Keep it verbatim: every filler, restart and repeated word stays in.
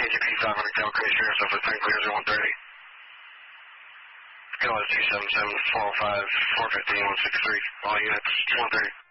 K P five hundred Cal Crazy Sheriff's Office, ten clear zero one thirty. L S two seven seven four oh five four fifteen one six three. All units one thirty.